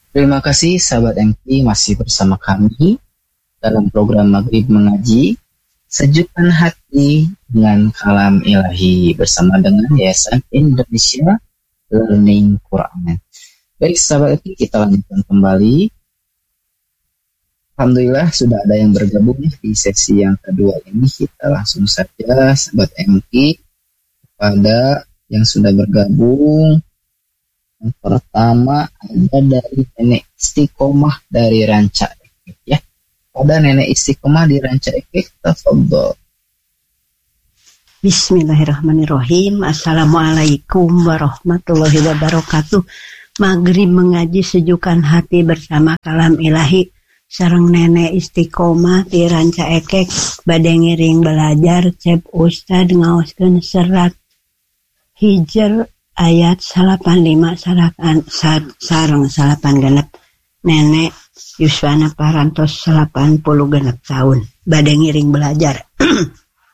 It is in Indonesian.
Terima kasih sahabat MT masih bersama kami dalam program Maghrib Mengaji, sejukkan hati dengan kalam ilahi bersama dengan Yayasan Indonesia Learning Quran. Baik sahabat MT, kita lanjutkan kembali. Alhamdulillah sudah ada yang bergabung di sesi yang kedua ini. Kita langsung saja sahabat MT kepada yang sudah bergabung. Yang pertama ada dari Nenek Istiqomah dari Ranca Ekek ya. Pada Nenek Istiqomah di Ranca Ekek, tafadhol. Bismillahirrahmanirrahim. Assalamualaikum warahmatullahi wabarakatuh. Maghrib mengaji sejukan hati bersama kalam ilahi sareng Nenek Istiqomah di Ranca Ekek bade ngiring belajar cep ustad ngaoskeun serat Hijr ayat 85 sareng 8 genep. Nenek yuswana parantos 80 genep tahun bade ngiring belajar.